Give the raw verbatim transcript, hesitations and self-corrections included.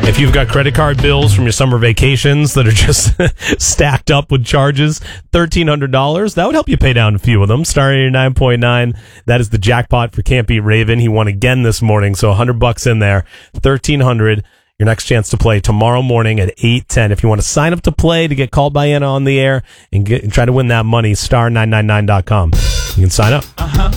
If you've got credit card bills from your summer vacations that are just stacked up with charges, thirteen hundred dollars, that would help you pay down a few of them. Star eighty-nine point nine, that is the jackpot for Can't Beat Raven. He won again this morning, so one hundred bucks in there, thirteen hundred. Your next chance to play tomorrow morning at eight ten. If you want to sign up to play to get called by Anna on the air and, get, and try to win that money, star nine nine nine dot com. You can sign up. Uh-huh.